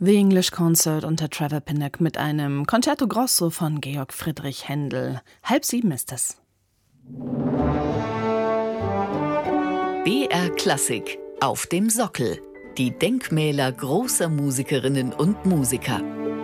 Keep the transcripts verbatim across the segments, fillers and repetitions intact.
The English Concert unter Trevor Pinnock mit einem Concerto Grosso von Georg Friedrich Händel. Halb sieben ist es. B R Klassik auf dem Sockel. Die Denkmäler großer Musikerinnen und Musiker.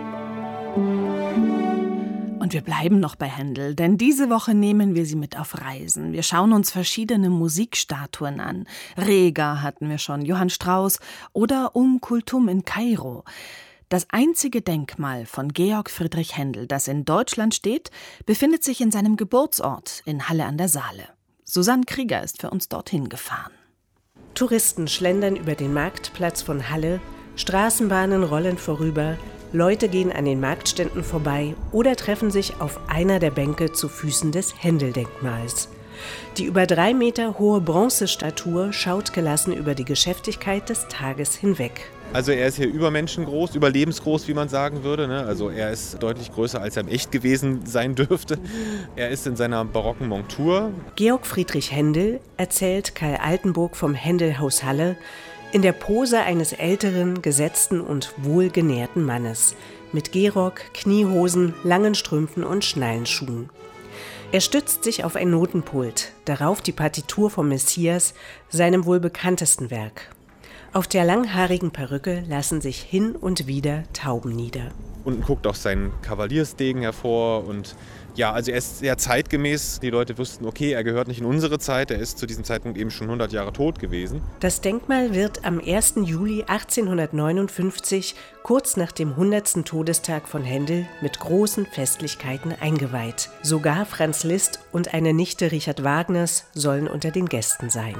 Und wir bleiben noch bei Händel, denn diese Woche nehmen wir Sie mit auf Reisen. Wir schauen uns verschiedene Musikstatuen an. Reger hatten wir schon, Johann Strauss oder Um Kulthum in Kairo. Das einzige Denkmal von Georg Friedrich Händel, das in Deutschland steht, befindet sich in seinem Geburtsort in Halle an der Saale. Susanne Krieger ist für uns dorthin gefahren. Touristen schlendern über den Marktplatz von Halle, Straßenbahnen rollen vorüber, Leute gehen an den Marktständen vorbei oder treffen sich auf einer der Bänke zu Füßen des Händel-Denkmals. Die über drei Meter hohe Bronzestatue schaut gelassen über die Geschäftigkeit des Tages hinweg. Also er ist hier übermenschengroß, überlebensgroß, wie man sagen würde. Ne? Also er ist deutlich größer, als er im Echt gewesen sein dürfte. Er ist in seiner barocken Montur. Georg Friedrich Händel, erzählt Karl Altenburg vom Händelhaus Halle, in der Pose eines älteren, gesetzten und wohlgenährten Mannes. Mit Gehrock, Kniehosen, langen Strümpfen und Schnallenschuhen. Er stützt sich auf ein Notenpult, darauf die Partitur vom Messias, seinem wohl bekanntesten Werk. Auf der langhaarigen Perücke lassen sich hin und wieder Tauben nieder. Unten guckt auch sein Kavaliersdegen hervor und ja, also er ist sehr zeitgemäß. Die Leute wussten, okay, er gehört nicht in unsere Zeit, er ist zu diesem Zeitpunkt eben schon hundert Jahre tot gewesen. Das Denkmal wird am ersten Juli achtzehnhundertneunundfünfzig, kurz nach dem hundertsten Todestag von Händel, mit großen Festlichkeiten eingeweiht. Sogar Franz Liszt und eine Nichte Richard Wagners sollen unter den Gästen sein.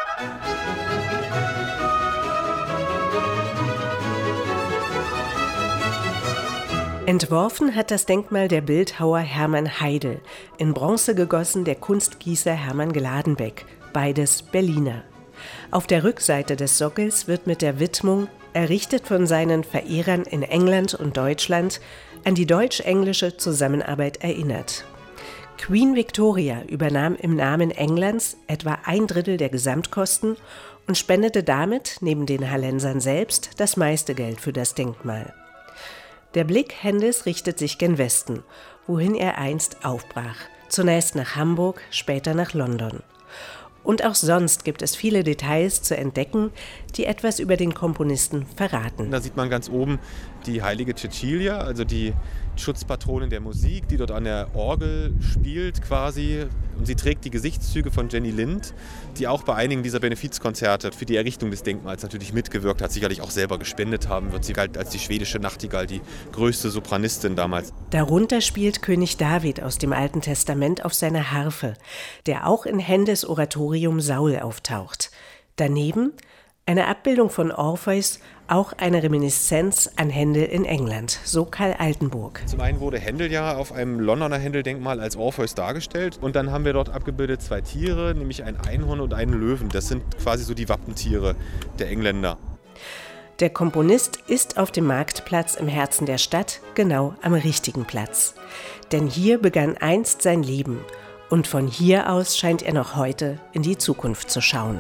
Entworfen hat das Denkmal der Bildhauer Hermann Heidel, in Bronze gegossen der Kunstgießer Hermann Gladenbeck, beides Berliner. Auf der Rückseite des Sockels wird mit der Widmung, errichtet von seinen Verehrern in England und Deutschland, an die deutsch-englische Zusammenarbeit erinnert. Queen Victoria übernahm im Namen Englands etwa ein Drittel der Gesamtkosten und spendete damit, neben den Hallensern selbst, das meiste Geld für das Denkmal. Der Blick Händels richtet sich gen Westen, wohin er einst aufbrach. Zunächst nach Hamburg, später nach London. Und auch sonst gibt es viele Details zu entdecken, die etwas über den Komponisten verraten. Da sieht man ganz oben die heilige Cecilia, also die Schutzpatronin der Musik, die dort an der Orgel spielt quasi. Und sie trägt die Gesichtszüge von Jenny Lind, die auch bei einigen dieser Benefizkonzerte für die Errichtung des Denkmals natürlich mitgewirkt hat, sicherlich auch selber gespendet haben wird. Sie galt als die schwedische Nachtigall, die größte Sopranistin damals. Darunter spielt König David aus dem Alten Testament auf seiner Harfe, der auch in Händels Oratorium Saul auftaucht. Daneben eine Abbildung von Orpheus, auch eine Reminiszenz an Händel in England, so Karl Altenburg. Zum einen wurde Händel ja auf einem Londoner Händel-Denkmal als Orpheus dargestellt und dann haben wir dort abgebildet zwei Tiere, nämlich ein Einhorn und einen Löwen. Das sind quasi so die Wappentiere der Engländer. Der Komponist ist auf dem Marktplatz im Herzen der Stadt, genau am richtigen Platz. Denn hier begann einst sein Leben und von hier aus scheint er noch heute in die Zukunft zu schauen.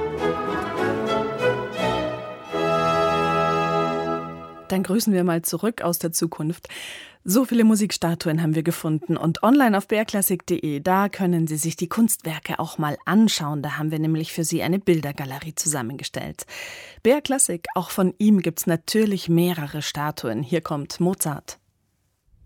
Dann grüßen wir mal zurück aus der Zukunft. So viele Musikstatuen haben wir gefunden und online auf b r klassik punkt d e, da können Sie sich die Kunstwerke auch mal anschauen. Da haben wir nämlich für Sie eine Bildergalerie zusammengestellt. B R Klassik, auch von ihm gibt's natürlich mehrere Statuen. Hier kommt Mozart.